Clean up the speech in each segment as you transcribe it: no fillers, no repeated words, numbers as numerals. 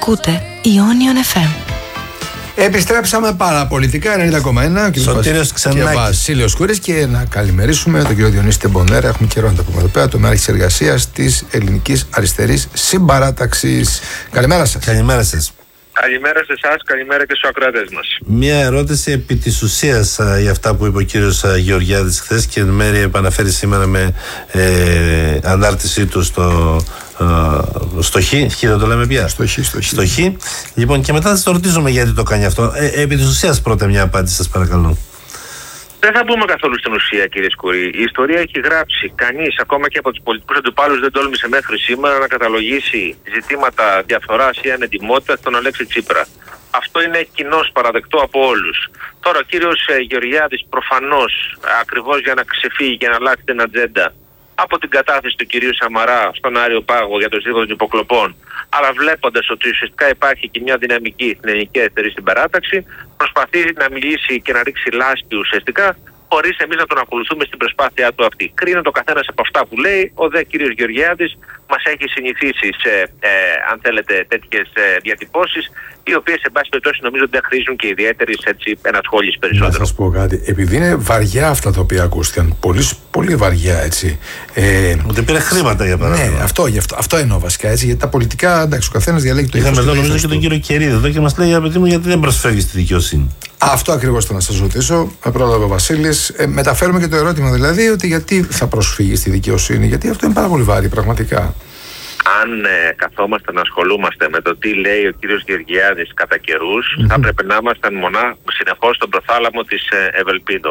Ακούτε Ionion FM. Επιστρέψαμε παραπολιτικά 90,1. Σωτήριος Ξενάκης και Βασίλειος Κούρης. Και να καλημερίσουμε τον κύριο Διονύση Τεμπονέρα. Έχουμε καιρό να τα πούμε εδώ πέρα. Το Μέραχης Εργασίας της Ελληνικής Αριστερής Συμπαράταξης. Καλημέρα σας. Καλημέρα σας. Καλημέρα σε εσάς, καλημέρα και στους ακροατές μας. Μία ερώτηση επί της ουσίας για αυτά που είπε ο κύριος Γεωργιάδης χθες και εν μέρει επαναφέρει σήμερα με ανάρτησή του στο Χ. Δεν το λέμε πια. Στο Χ. Λοιπόν, και μετά θα το ρωτήσουμε γιατί το κάνει αυτό. Επί της ουσίας πρώτα μια απάντηση, σας παρακαλώ. Δεν θα μπούμε καθόλου στην ουσία, κύριε Σκουρή. Η ιστορία έχει γράψει. Κανείς, ακόμα και από τους πολιτικούς αντιπάλους, δεν τόλμησε μέχρι σήμερα να καταλογίσει ζητήματα διαφθοράς ή ανετοιμότητας στον Αλέξη Τσίπρα. Αυτό είναι κοινώς παραδεκτό από όλους. Τώρα, ο κύριος Γεωργιάδης προφανώς, ακριβώς για να ξεφύγει και να αλλάξει την ατζέντα από την κατάθεση του κυρίου Σαμαρά στον Άριο Πάγο για το ζήτημα των υποκλοπών, αλλά βλέποντας ότι ουσιαστικά υπάρχει και μια δυναμική στην Ελληνική Αριστερή Συμπαράταξη, προσπαθεί να μιλήσει και να ρίξει λάσπη ουσιαστικά, χωρίς εμείς να τον ακολουθούμε στην προσπάθειά του αυτή. Κρίνεται ο καθένας από αυτά που λέει. Ο δε κύριος Γεωργιάδης μας έχει συνηθίσει σε, αν θέλετε, τέτοιες διατυπώσεις, οι οποίες, εν πάση περιπτώσει, νομίζω ότι δεν χρήζουν και ιδιαίτερης ενασχόλησης περισσότερο. Να σας πω κάτι. Επειδή είναι βαριά αυτά τα οποία ακούστηκαν, πολύ βαριά έτσι. Ότι πήρε χρήματα για παράδειγμα. Ναι, αυτό εννοώ βασικά έτσι. Γιατί τα πολιτικά, εντάξει, ο καθένας διαλέγει το ίδιο. Είχαμε εδώ νομίζω και τον κύριο Κερίδη εδώ και μας λέει, αγαπητοί μου, γιατί δεν προσφεύγει στη δικαιοσύνη. Αυτό ακριβώς θέλω να σας ρωτήσω. Πρόλαβε ο Βασίλης. Μεταφέρουμε και το ερώτημα δηλαδή ότι γιατί θα προσφύγει στη δικαιοσύνη, γιατί αυτό είναι πάρα πολύ βάρη πραγματικά. Αν καθόμαστε να ασχολούμαστε με το τι λέει ο κύριος Γεωργιάδης κατά καιρούς, θα πρέπει να ήμασταν συνεχώς στον προθάλαμο της Ευελπίδων.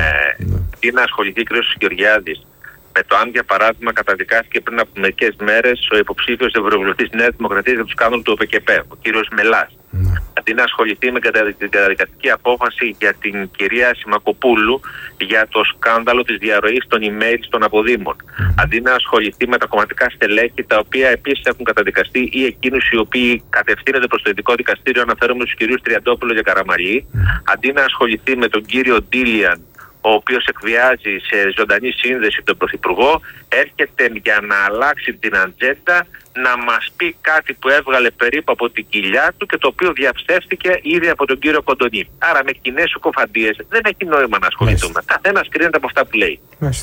Τι να ασχοληθεί ο κύριος Γεωργιάδης με το αν, για παράδειγμα, καταδικάστηκε πριν από μερικές μέρες ο υποψήφιος ευρωβουλευτής της Νέας Δημοκρατίας για τους σκάνδαλους του ΟΠΚΠ, ο κύριος Μελάς. Αντί να ασχοληθεί με την καταδικαστική απόφαση για την κυρία Σιμακοπούλου για το σκάνδαλο της διαρροής των email των αποδήμων. Αντί να ασχοληθεί με τα κομματικά στελέχη, τα οποία επίσης έχουν καταδικαστεί, ή εκείνους οι οποίοι κατευθύνονται προς το ειδικό δικαστήριο, αναφέρομαι στους κυρίους Τριαντόπουλο και Καραμαλή. Αντί να ασχοληθεί με τον κύριο Ντίλιαν, ο οποίος εκβιάζει σε ζωντανή σύνδεση τον Πρωθυπουργό, έρχεται για να αλλάξει την ατζέντα, να μας πει κάτι που έβγαλε περίπου από την κοιλιά του και το οποίο διαψεύστηκε ήδη από τον κύριο Κοντονή. Άρα με κοινές συκοφαντίες δεν έχει νόημα να ασχοληθούμε. Καθένας κρίνεται από αυτά που λέει.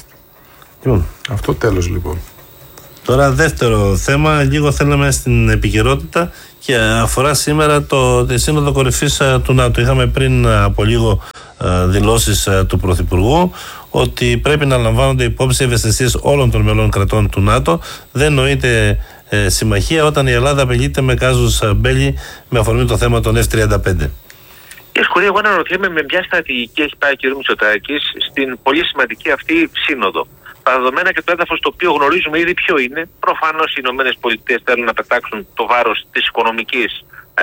Αυτό τέλος λοιπόν. Τώρα δεύτερο θέμα, λίγο θέλαμε στην επικαιρότητα και αφορά σήμερα τη Σύνοδο Κορυφής του ΝΑΤΟ. Είχαμε πριν από λίγο δηλώσεις του Πρωθυπουργού ότι πρέπει να λαμβάνονται υπόψη ευαισθησίες όλων των μελών κρατών του ΝΑΤΟ. Δεν νοείται συμμαχία όταν η Ελλάδα απειλείται με κάζους μπέλι με αφορμή το θέμα των F-35. Κύριε Σκουρή, εγώ αναρωτιέμαι με ποια στρατηγική έχει πάει ο κ. Μητσοτάκης στην πολύ σημαντική αυτή σύνοδο. Τα δεδομένα και το έδαφος το οποίο γνωρίζουμε ήδη ποιο είναι. Προφανώς οι ΗΠΑ θέλουν να πετάξουν το βάρος της οικονομικής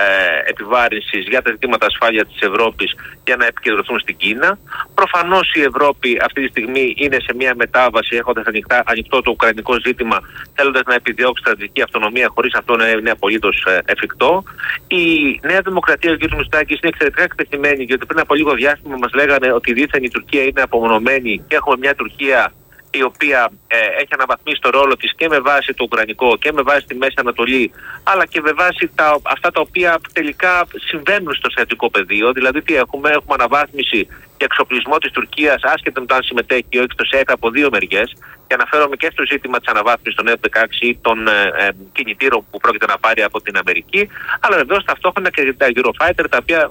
επιβάρυνσης για τα ζητήματα ασφάλειας της Ευρώπης για να επικεντρωθούν στην Κίνα. Προφανώς η Ευρώπη αυτή τη στιγμή είναι σε μια μετάβαση, έχοντας ανοιχτό το ουκρανικό ζήτημα, θέλοντας να επιδιώξει στρατηγική αυτονομία, χωρίς αυτό να είναι απολύτως εφικτό. Η Νέα Δημοκρατία, ο κ. Μητσοτάκης, είναι εξαιρετικά εκτεθειμένη, γιατί πριν από λίγο διάστημα μας λέγανε ότι δήθεν η Τουρκία είναι απομονωμένη και έχουμε μια Τουρκία η οποία έχει αναβαθμίσει το ρόλο της και με βάση το Ουκρανικό και με βάση τη Μέση Ανατολή, αλλά και με βάση αυτά τα οποία τελικά συμβαίνουν στο στρατιωτικό πεδίο. Δηλαδή τι έχουμε αναβάθμιση και εξοπλισμό της Τουρκίας, άσχετα με το αν συμμετέχει ή όχι στο ΣΕΚ, από δύο μεριές, και αναφέρομαι και στο ζήτημα της αναβάθμισης των F-16 ή των κινητήρων που πρόκειται να πάρει από την Αμερική, αλλά βεβαίως ταυτόχρονα και τα Eurofighter, τα οποία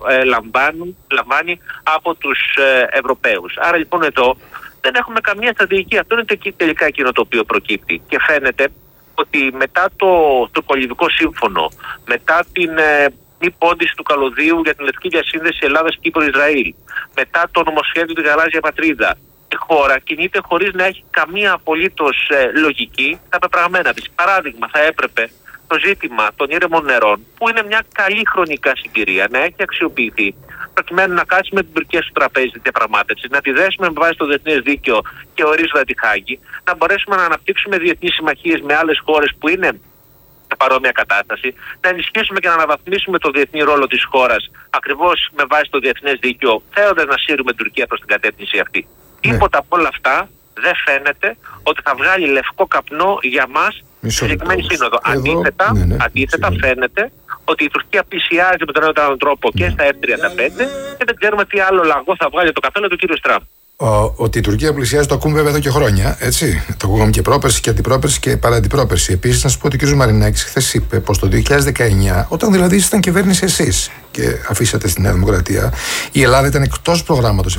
λαμβάνει από τους Ευρωπαίους. Άρα λοιπόν εδώ δεν έχουμε καμία στρατηγική. Αυτό είναι τελικά εκείνο το οποίο προκύπτει. Και φαίνεται ότι μετά το τουρκολιβικό σύμφωνο, μετά την μη πόντιση του καλωδίου για την λευκή διασύνδεση Ελλάδας-Κύπρου-Ισραήλ, μετά το νομοσχέδιο του Γαλάζια Πατρίδα, η χώρα κινείται χωρίς να έχει καμία απολύτως λογική τα πεπραγμένα της. Παράδειγμα, θα έπρεπε το ζήτημα των ήρεμων νερών, που είναι μια καλή χρονικά συγκυρία, να έχει αξιοποιηθεί προκειμένου να κάτσουμε την Τουρκία στο τραπέζι της διαπραγμάτευσης, να τη δέσουμε με βάση το διεθνές δίκαιο και ορίζοντα τη Χάγη, να μπορέσουμε να αναπτύξουμε διεθνείς συμμαχίες με άλλες χώρες που είναι σε παρόμοια κατάσταση, να ενισχύσουμε και να αναβαθμίσουμε το διεθνή ρόλο της χώρας ακριβώς με βάση το διεθνές δίκαιο, θέλοντας να σύρουμε την Τουρκία προς την κατεύθυνση αυτή. Τίποτα από όλα αυτά δεν φαίνεται ότι θα βγάλει λευκό καπνό για μας στη συγκεκριμένη σύνοδο. Αντίθετα, φαίνεται ότι η Τουρκία πλησιάζει με τον ένα τον τρόπο και στα F-35 και δεν ξέρουμε τι άλλο λαγό θα βγάλει το καπέλο του κ. Τραμπ. Ότι η Τουρκία πλησιάζει το ακούμε βέβαια εδώ και χρόνια. Έτσι. Το ακούγαμε και πρόπερση και αντιπρόπερση και παραντιπρόπερση. Επίσης, να σου πω ότι ο κ. Μαρινάκης χθες είπε πως το 2019, όταν δηλαδή ήσασταν κυβέρνηση εσείς και αφήσατε στη Νέα Δημοκρατία, η Ελλάδα ήταν εκτός προγράμματος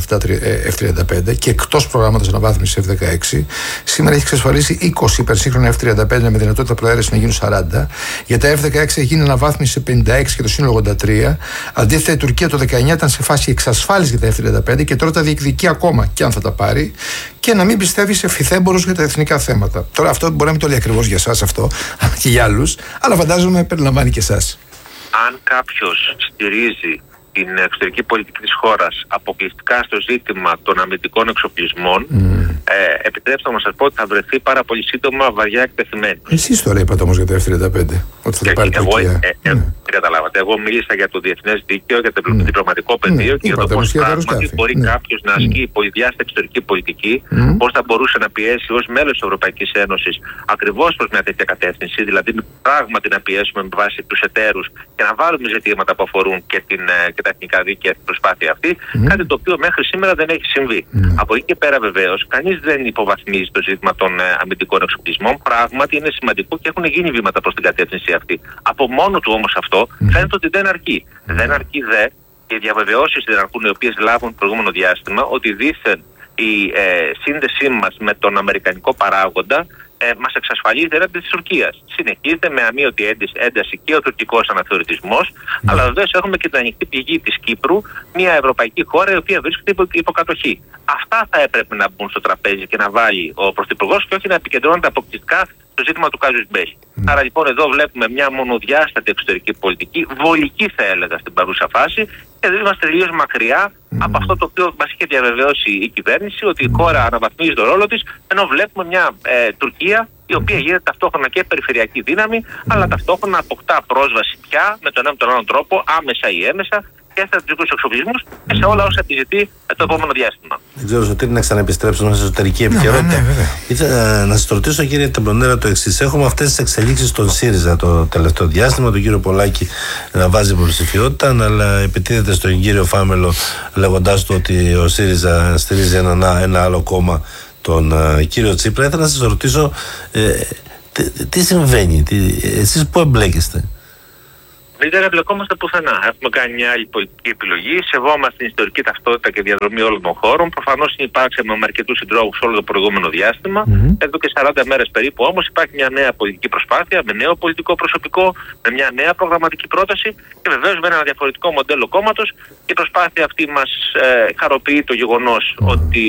F-35 και εκτός προγράμματος αναβάθμισης F-16. Σήμερα έχει εξασφαλίσει 20 υπερσύγχρονα F-35 με δυνατότητα προαίρεση να γίνουν 40. Για τα F-16 έγινε αναβάθμιση σε 56 και το σύνολο 83. Αντίθετα, η Τουρκία το 19 ήταν σε φάση εξασφάλιση για τα F-35 και τώρα τα διεκδικεί ακόμα και αν θα τα πάρει, και να μην πιστεύει σε φυθέμπορους για τα εθνικά θέματα. Τώρα αυτό μπορεί να μην το λέει ακριβώς για εσάς αυτό, αλλά και για άλλους, αλλά φαντάζομαι περιλαμβάνει και εσάς. Αν κάποιος στηρίζει την εξωτερική πολιτική της χώρας αποκλειστικά στο ζήτημα των αμυντικών εξοπλισμών, επιτρέψτε να σας πω ότι θα βρεθεί πάρα πολύ σύντομα βαριά εκτεθειμένη. Εσείς τώρα είπατε όμως για το F-35, ότι θα τα πάρει η Τουρκία. Καταλάβατε. Εγώ μίλησα για το διεθνές δίκαιο, για το διπλωματικό πεδίο και για το πώς πράγματι μπορεί κάποιος να ασκεί πολυδιάστατη εξωτερική πολιτική, πώς θα μπορούσε να πιέσει ως μέλος της Ευρωπαϊκής Ένωσης ακριβώς προς μια τέτοια κατεύθυνση, δηλαδή πράγματι να πιέσουμε με βάση τους εταίρους και να βάλουμε ζητήματα που αφορούν και τα εθνικά δίκαια στην προσπάθεια αυτή, κάτι το οποίο μέχρι σήμερα δεν έχει συμβεί. Από εκεί και πέρα, βεβαίως, κανείς δεν υποβαθμίζει το ζήτημα των αμυντικών εξοπλισμών. Πράγματι είναι σημαντικό και έχουν γίνει βήματα προς την κατεύθυνση αυτή. Από μόνο του όμως αυτό φαίνεται ότι δεν αρκεί. Δεν αρκεί δε και οι διαβεβαιώσεις δεν αρκούν, οι οποίες λάβουν το προηγούμενο διάστημα, ότι δήθεν η σύνδεσή μας με τον αμερικανικό παράγοντα μας εξασφαλίζει έναντι της Τουρκίας. Συνεχίζεται με αμείωτη ένταση και ο τουρκικός αναθεωρητισμός, αλλά βεβαίως έχουμε και την ανοιχτή πηγή της Κύπρου, μια ευρωπαϊκή χώρα η οποία βρίσκεται υπό κατοχή. Αυτά θα έπρεπε να μπουν στο τραπέζι και να βάλει ο Πρωθυπουργός και όχι να επικεντρώνεται αποκλειστικά στο ζήτημα του Κάζους Μπέλη. Άρα λοιπόν εδώ βλέπουμε μια μονοδιάστατη εξωτερική πολιτική, βολική θα έλεγα στην παρούσα φάση, και δεν είμαστε τελείως μακριά από αυτό το οποίο μας είχε διαβεβαιώσει η κυβέρνηση, ότι η χώρα αναβαθμίζει τον ρόλο της, ενώ βλέπουμε μια Τουρκία η οποία γίνεται ταυτόχρονα και περιφερειακή δύναμη, αλλά ταυτόχρονα αποκτά πρόσβαση πια με τον ένα τον άλλον τρόπο, άμεσα ή έμεσα, και στρατιωτικούς εξοπλισμούς και σε όλα όσα επιζητεί το επόμενο διάστημα. Δεν ξέρω, Σωτήρη, να ξαναεπιστρέψουμε σε εσωτερική επικαιρότητα. Ήθελα να σας ρωτήσω, κύριε Τεμπλονέρα, το εξής. Έχουμε αυτές τις εξελίξεις στον ΣΥΡΙΖΑ το τελευταίο διάστημα. Τον κύριο Πολάκη να βάζει υποψηφιότητα, αλλά επιτίθεται στον κύριο Φάμελο λέγοντάς του ότι ο ΣΥΡΙΖΑ στηρίζει ένα άλλο κόμμα, τον κύριο Τσίπρα. Ήθελα να σας ρωτήσω τι συμβαίνει, εσείς πού εμπλέκεστε? Δεν εμπλεκόμαστε πουθενά. Έχουμε κάνει μια άλλη πολιτική επιλογή. Σεβόμαστε την ιστορική ταυτότητα και διαδρομή όλων των χώρων. Προφανώς συνυπάρξαμε με αρκετούς συντρόφους όλο το προηγούμενο διάστημα. Εδώ και 40 μέρες περίπου όμως υπάρχει μια νέα πολιτική προσπάθεια, με νέο πολιτικό προσωπικό, με μια νέα προγραμματική πρόταση και βεβαίως με ένα διαφορετικό μοντέλο κόμματος. Η προσπάθεια αυτή μας χαροποιεί το γεγονός ότι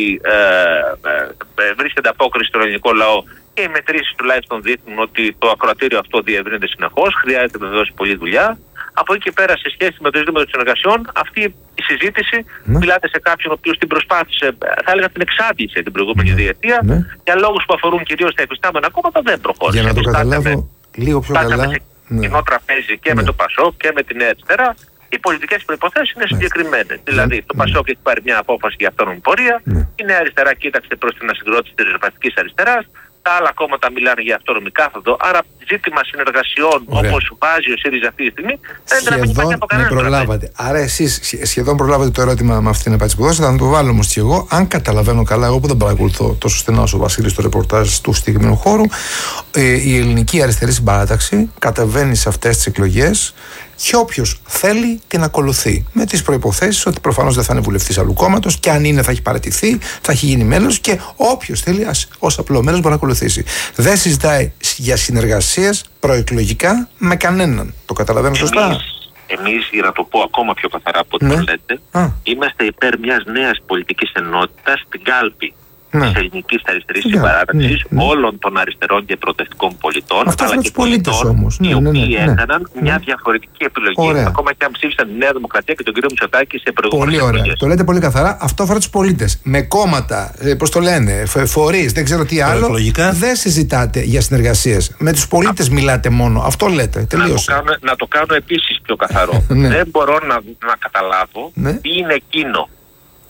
βρίσκεται απόκριση στον ελληνικό λαό. Και οι μετρήσεις τουλάχιστον δείχνουν ότι το ακροατήριο αυτό διευρύνεται συνεχώς. Χρειάζεται βεβαίως πολλή δουλειά. Από εκεί και πέρα, σε σχέση με το ζήτημα των συνεργασιών, αυτή η συζήτηση μιλάτε σε κάποιον ο οποίος την προσπάθησε, θα έλεγα την εξάντλησε την προηγούμενη διετία. Για λόγους που αφορούν κυρίως τα υφιστάμενα κόμματα, δεν προχώρησε. Για να το καταλάβω λίγο πιο καλά. Σε κοινό τραπέζι και με το ΠΑΣΟΚ και με τη Νέα Αριστερά. Οι πολιτικές προϋποθέσεις είναι συγκεκριμένες. Δηλαδή, το ΠΑΣΟΚ έχει πάρει μια απόφαση για αυτόνομη πορεία. Η Νέα Αριστερά κοίταξε προς την ασυγκρότηση της ριζοσπαστικής αριστεράς. Τα άλλα κόμματα μιλάνε για αυτόνομη κάθοδο. Άρα, ζήτημα συνεργασιών όπως βάζει ο ΣΥΡΙΖΑ αυτή τη στιγμή δεν υπάρχει από κανένα. Προλάβατε. Άρα, εσείς σχεδόν προλάβατε το ερώτημα με αυτήν την απάντηση που δώσατε. Θα το βάλω όμως και εγώ. Αν καταλαβαίνω καλά, εγώ που δεν παρακολουθώ τόσο στενά όσο ο Βασίλης στο ρεπορτάζ του συγκεκριμένου χώρου, η ελληνική αριστερή συμπαράταξη κατεβαίνει σε αυτές τις εκλογές και όποιος θέλει την ακολουθεί. Με τις προϋποθέσεις ότι προφανώς δεν θα είναι βουλευτής άλλου κόμματος και αν είναι θα έχει παραιτηθεί, θα έχει γίνει μέλος και όποιος θέλει ως απλό μέλος μπορεί να ακολουθήσει. Δεν συζητάει για συνεργασίες προεκλογικά με κανέναν. Το καταλαβαίνω σωστά? Εμείς, για να το πω ακόμα πιο καθαρά από ό,τι το λέτε, είμαστε υπέρ μιας νέας πολιτικής ενότητας στην κάλπη της ελληνικής αριστερής συμπαράταξης όλων των αριστερών και προοδευτικών πολιτών, αλλά και πολιτών οι οποίοι έκαναν μια διαφορετική επιλογή. Ακόμα και αν ψήφισαν τη Νέα Δημοκρατία και τον κύριο Μητσοτάκη σε προηγούμενες εκλογές. Πολύ ωραία. Το λέτε πολύ καθαρά. Αυτό αφορά τους πολίτες. Με κόμματα, πώς το λένε, φορείς, δεν ξέρω τι άλλο. Δεν συζητάτε για συνεργασίες. Με τους πολίτες μιλάτε μόνο. Αυτό λέτε. Τελείωσε. Να το κάνω επίσης πιο καθαρό. Δεν μπορώ να καταλάβω τι είναι εκείνο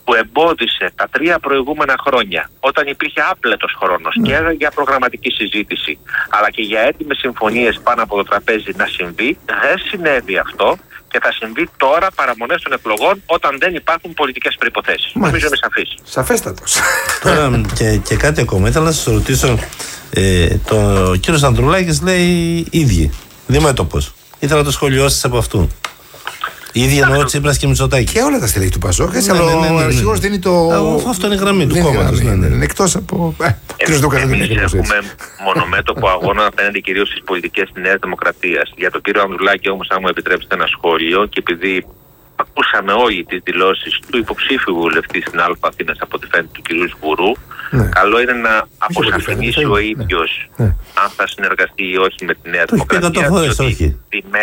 που εμπόδισε τα 3 προηγούμενα χρόνια, όταν υπήρχε άπλετος χρόνος και για προγραμματική συζήτηση, αλλά και για έτοιμες συμφωνίες πάνω από το τραπέζι να συμβεί, δεν συνέβη αυτό και θα συμβεί τώρα παραμονές των εκλογών όταν δεν υπάρχουν πολιτικές προϋποθέσεις. Νομίζω είμαι σαφής. Σαφέστατος. Τώρα και κάτι ακόμα. Ήθελα να σας ρωτήσω, ο κύριος Ανδρουλάκης λέει ίδιοι, διμέτωπος. Ήθελα να το σχολιώσεις από αυτού. Ήδη εννοώ Τσίπρας και Μητσοτάκη. Και όλα τα στελέχη του Πασόκ. Έτσι, αλλά ο αρχηγός δίνει το. Αυτό είναι η γραμμή του κόμματος. Εκτός από. Εμείς έχουμε μονομέτωπο αγώνα απέναντι κυρίως στις πολιτικές της Νέας Δημοκρατίας. Για τον κύριο Ανδρουλάκη όμως, αν μου επιτρέψετε ένα σχόλιο, και επειδή ακούσαμε όλοι τις δηλώσεις του υποψήφιου βουλευτή στην Α' Αθήνας, από ό,τι φαίνεται, του κυρίου Σβουρού, καλό είναι να αποσαφηνίσει ο ίδιος αν θα συνεργαστεί ή όχι με τη Νέα Δημοκρατία. Διότι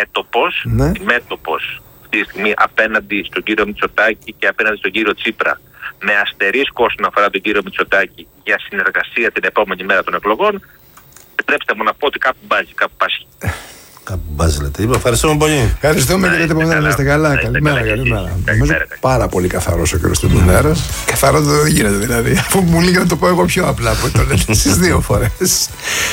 διμέτωπος αυτή τη στιγμή απέναντι στον κύριο Μητσοτάκη και απέναντι στον κύριο Τσίπρα, με αστερίσκο όσον αφορά τον κύριο Μητσοτάκη για συνεργασία την επόμενη μέρα των εκλογών, επιτρέψτε μου να πω ότι κάπου μπάζει, κάπου πάσχει. Κάπου μπάζει, λέτε. Ευχαριστούμε πολύ. Ευχαριστούμε κύριε Τεμπονέρα, να είστε καλά. Καλημέρα. Νομίζω πάρα πολύ καθαρός ο κύριος Τεμπονέρας. Καθαρό δεν γίνεται δηλαδή. Αφού μου λέει να το πω εγώ πιο απλά που το λέτε στις 2 φορές.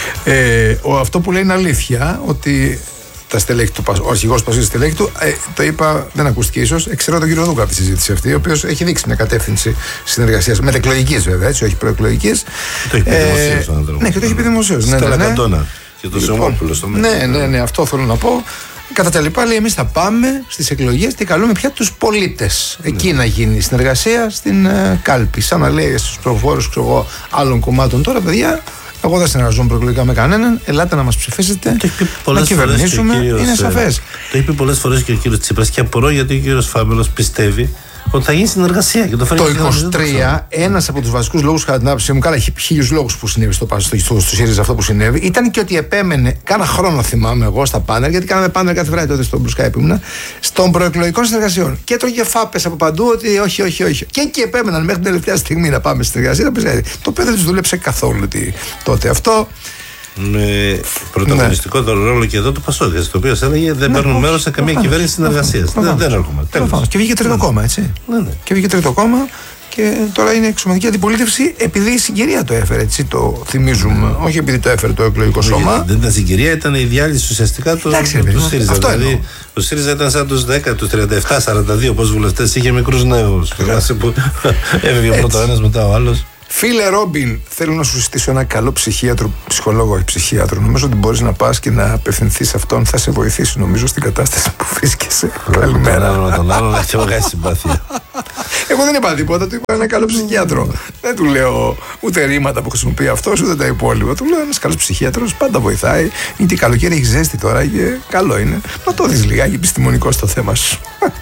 Αυτό που λέει είναι αλήθεια, ότι τα στελέχη του, ο αρχηγός του στελέχη του, το είπα, δεν ακούστηκε ίσως, ξέρω τον κύριο Δούκα από τη συζήτηση αυτή, ο οποίος έχει δείξει μια κατεύθυνση συνεργασίας, μετεκλογικής βέβαια, έτσι, όχι προεκλογικής. Το έχει πει δημοσίως ο άνθρωπος. Ναι, και το έχει πει δημοσίως. Στέλλα Καντώνα και το Σωμόπουλο στο μέλλον. Ναι, αυτό θέλω να πω. Κατά τα λοιπά, λέει, εμείς θα πάμε στις εκλογές και καλούμε πια τους πολίτες. Εκεί να γίνει η συνεργασία στην κάλπη. Σαν να λέει στους προφόρους άλλων κομμάτων τώρα, παιδιά. Εγώ δεν συνεργαζόμαι προεκλογικά με κανέναν. Ελάτε να μας ψηφίσετε. Να κυβερνήσουμε. Είναι σαφές. Το είπε πολλές φορές και ο κύριος Τσίπρας και απορώ γιατί ο κύριος Φάμελος πιστεύει ότι θα γίνει συνεργασία. Και το 23, ένας από τους βασικούς λόγους, κατά την άποψή μου, καλά, έχει 1000 λόγους που συνέβη στο ΣΥΡΙΖΑ αυτό που συνέβη, ήταν και ότι επέμενε, κάνα χρόνο θυμάμαι εγώ στα πάνελ, γιατί κάναμε πάνελ κάθε βράδυ τότε στον Blue Skype ήμουνα, των προεκλογικών συνεργασιών. Και έτρωγε φάπες από παντού ότι όχι. Και εκεί επέμεναν μέχρι την τελευταία στιγμή να πάμε στη συνεργασία. Το οποίο δεν τους δούλεψε καθόλου τότε αυτό. Με πρωταγωνιστικότερο ρόλο και εδώ του Πασόκ, το οποίο έλεγε δεν παίρνουν μέρος σε καμία κυβέρνηση συνεργασίας. Δεν έρχομαι. Και βγήκε τρίτο κόμμα, έτσι. Και βγήκε τρίτο κόμμα και τώρα είναι εξωματική αντιπολίτευση επειδή η συγκυρία το έφερε, έτσι το θυμίζουμε. Όχι επειδή το έφερε το εκλογικό σώμα. Δεν ήταν συγκυρία, ήταν η διάλυση ουσιαστικά του ΣΥΡΙΖΑ. Δηλαδή, ο ΣΥΡΙΖΑ ήταν σαν τους 10, τους 37, 42 πώς βουλευτές, είχε μικρούς νέους. Που έφευγε πρώτα ο ένας μετά ο άλλος. Φίλε Ρόμπιν, θέλω να σου συστήσω ένα καλό ψυχίατρο, ψυχολόγο ή ψυχίατρο. Νομίζω ότι μπορείς να πας και να απευθυνθείς σε αυτόν. Θα σε βοηθήσει, νομίζω, στην κατάσταση που βρίσκεσαι. Καλημέρα. Με τον άλλον να έχει μεγάλη συμπάθεια. Εγώ δεν είπα τίποτα, του είπα ένα καλό ψυχίατρο. Δεν του λέω ούτε ρήματα που χρησιμοποιεί αυτός, ούτε τα υπόλοιπα. Του λέω ένας καλός ψυχίατρος, πάντα βοηθάει. Γιατί καλοκαίρι έχει ζέστη τώρα και καλό είναι. Να το δεις λιγάκι επιστημονικό στο θέμα σου.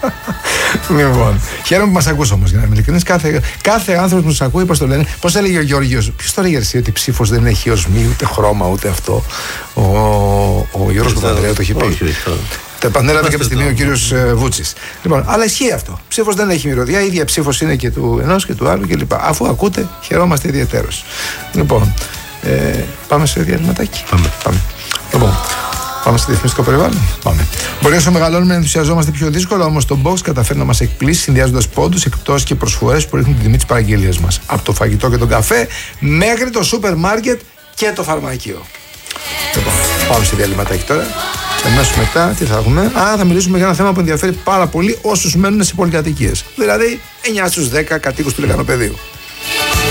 Λοιπόν, χαίρομαι που μας ακούς όμως, για να είμαι ειλικρινής. Κάθε άνθρωπος που μας ακούει, πώς το λένε. Πώς έλεγε ο Γιώργος, ποιος το έλεγε εσύ, ότι ψήφος δεν έχει οσμή, ούτε χρώμα, ούτε αυτό. Ο Γιώργος Παπανδρέου το έχει πει. Τα επανέλαβε κάποια στιγμή ο κύριος Βούτσης. Λοιπόν, αλλά ισχύει αυτό. Ψήφος δεν έχει μυρωδιά, η ίδια ψήφος είναι και του ενός και του άλλου κλπ. Αφού ακούτε, χαιρόμαστε ιδιαίτερως. Λοιπόν, πάμε σε διαλυματάκι. Πάμε. Λοιπόν, πάμε στο διαφημιστικό περιβάλλον. Πάμε. Μπορεί όσο μεγαλώνουμε να ενθουσιαζόμαστε πιο δύσκολα, όμως το Box καταφέρει να μας εκπλήσει συνδυάζοντας πόντους, εκπτώσεις και προσφορές που ρίχνουν την τιμή της παραγγελίας μας. Από το φαγητό και τον καφέ μέχρι το σούπερ μάρκετ και το φαρμακείο. Λοιπόν, πάμε στο διαλυματάκι τώρα. Αμέσως μετά, τι θα έχουμε? Θα μιλήσουμε για ένα θέμα που ενδιαφέρει πάρα πολύ όσους μένουν σε πολυκατοικίες. Δηλαδή, 9 στους 10 κατοίκους του Λεκανοπεδίου.